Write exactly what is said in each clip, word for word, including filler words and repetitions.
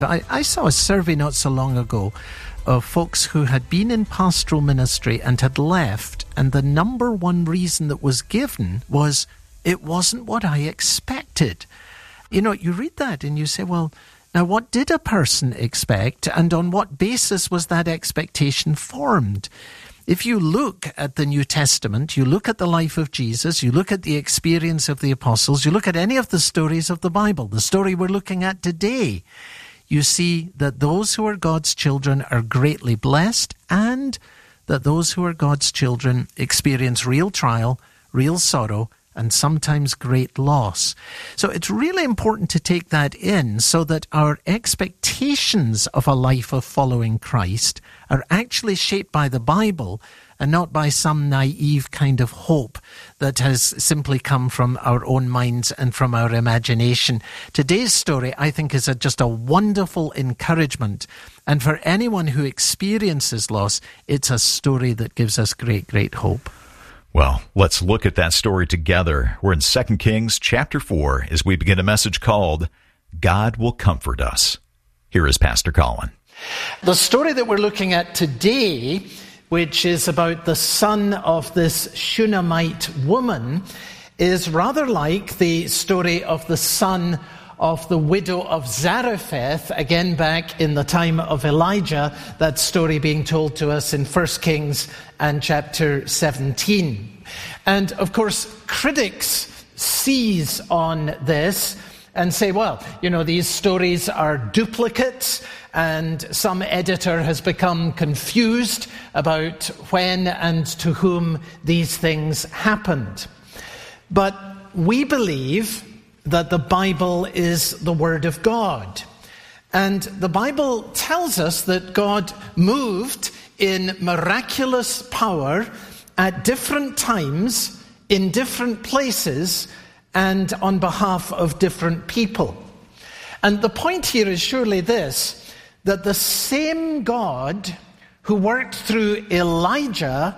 I, I saw a survey not so long ago of folks who had been in pastoral ministry and had left, and the number one reason that was given was, it wasn't what I expected. You know, you read that and you say, well, now what did a person expect, and on what basis was that expectation formed? If you look at the New Testament, you look at the life of Jesus, you look at the experience of the apostles, you look at any of the stories of the Bible, the story we're looking at today, you see that those who are God's children are greatly blessed, and that those who are God's children experience real trial, real sorrow, and sometimes great loss. So it's really important to take that in so that our expectations of a life of following Christ are actually shaped by the Bible and not by some naive kind of hope that has simply come from our own minds and from our imagination. Today's story, I think, is a, just a wonderful encouragement. And for anyone who experiences loss, it's a story that gives us great, great hope. Well, let's look at that story together. We're in Second Kings chapter four as we begin a message called God Will Comfort Us. Here is Pastor Colin. The story that we're looking at today, which is about the son of this Shunammite woman, is rather like the story of the son of the widow of Zarephath, again back in the time of Elijah, that story being told to us in First Kings and chapter seventeen. And of course, critics seize on this and say, well, you know, these stories are duplicates, and some editor has become confused about when and to whom these things happened. But we believe that the Bible is the Word of God. And the Bible tells us that God moved in miraculous power at different times, in different places, and on behalf of different people. And the point here is surely this, that the same God who worked through Elijah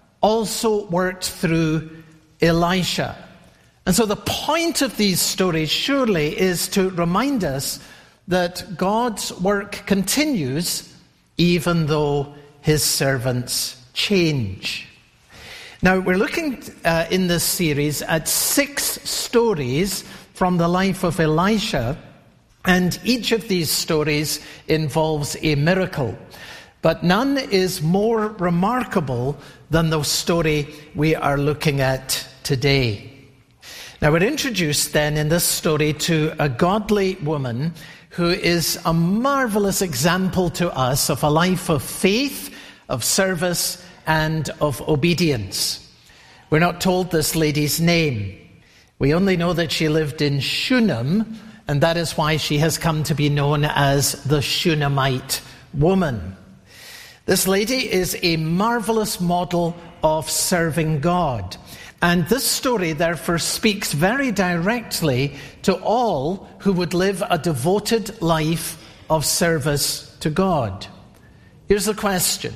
also worked through Elisha. And so the point of these stories surely is to remind us that God's work continues even though his servants change. Now, we're looking uh, in this series at six stories from the life of Elisha, and each of these stories involves a miracle. But none is more remarkable than the story we are looking at today. Now, we're introduced then in this story to a godly woman who is a marvelous example to us of a life of faith, of service, and of obedience. We're not told this lady's name. We only know that she lived in Shunem, and that is why she has come to be known as the Shunammite woman. This lady is a marvelous model of serving God. And this story, therefore, speaks very directly to all who would live a devoted life of service to God. Here's the question.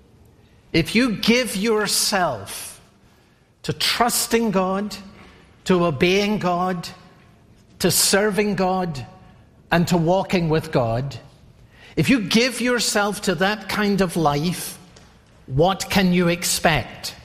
If you give yourself to trusting God, to obeying God, to serving God, and to walking with God, if you give yourself to that kind of life, what can you expect?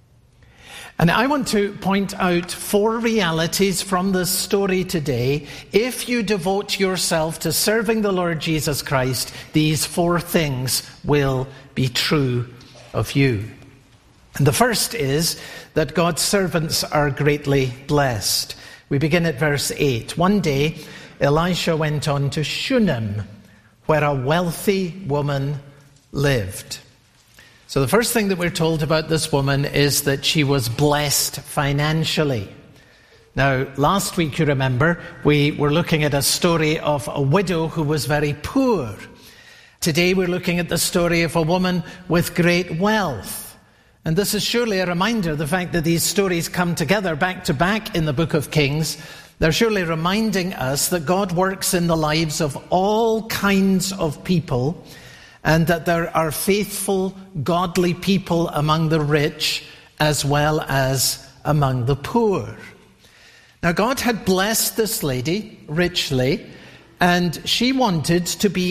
And I want to point out four realities from this story today. If you devote yourself to serving the Lord Jesus Christ, these four things will be true of you. And the first is that God's servants are greatly blessed. We begin at verse eight. One day, Elisha went on to Shunem, where a wealthy woman lived. So the first thing that we're told about this woman is that she was blessed financially. Now, last week, you remember, we were looking at a story of a widow who was very poor. Today, we're looking at the story of a woman with great wealth. And this is surely a reminder, the fact that these stories come together back to back in the book of Kings. They're surely reminding us that God works in the lives of all kinds of people, and that there are faithful, godly people among the rich as well as among the poor. Now, God had blessed this lady richly, and she wanted to be